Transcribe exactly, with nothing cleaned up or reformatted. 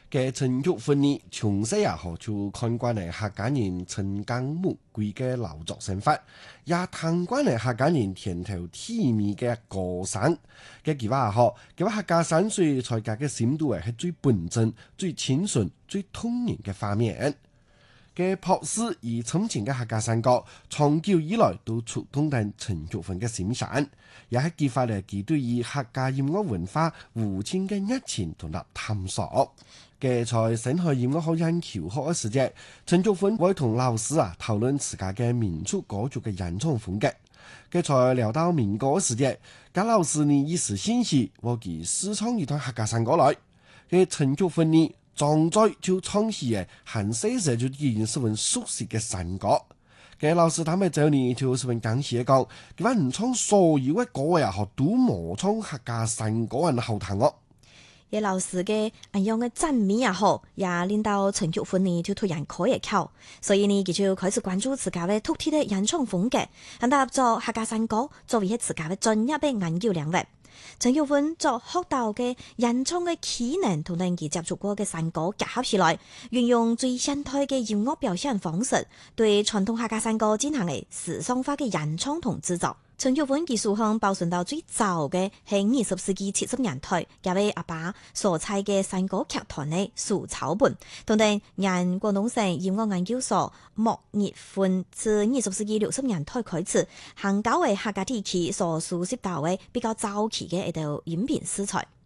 嘅陳玉芬呢，從細也好就看慣嚟客家人陳江木貴嘅勞作生活，也睇慣嚟客家人田頭體面嘅歌聲嘅佢話好，佢話客家山水在家嘅深度係最本真、最清純、最通人嘅畫面。嘅樸實而深情嘅客家山歌，長久以來都觸動到陳玉芬嘅心弦，也係激發嚟佢對於客家音樂文化無盡嘅熱情同埋探索。嘅在省學音樂學院求學嘅時節，陳玉芬會同老師啊討論自家嘅民族歌曲嘅演唱風格。嘅在聊到民歌嘅時節，家老師呢一時興起，我佢試唱一段客家山歌來。嘅陳玉芬呢，張嘴就唱起嘅，很細時就已經十分熟悉嘅山歌。嘅老師他們就呢就十分感謝講，佢話唔唱所有嘅歌呀，學都冇唱客家山歌人好聽哦。 葉老師嘅咁樣嘅讚美也好，也令到陳玉芬呢就突然開一竅，所以呢佢就開始關注自家嘅獨特嘅演唱風格，肯搭做客家山歌作為係自家嘅專業嘅研究領域。陳玉芬作學到嘅演唱嘅技能同佢接觸過嘅山歌結合起來，運用最現代嘅音樂表現方式，對傳統客家山歌進行嘅時尚化嘅演唱同製作。陳玉芬技術上保存到最早嘅係二十世紀七十年代，交俾阿爸所採嘅山歌劇團嘅素草本，同埋讓廣東省音樂研究所莫熱歡自二十世紀六十年代開始，行交為客家地區所熟悉到嘅比較早期嘅一道音頻素材。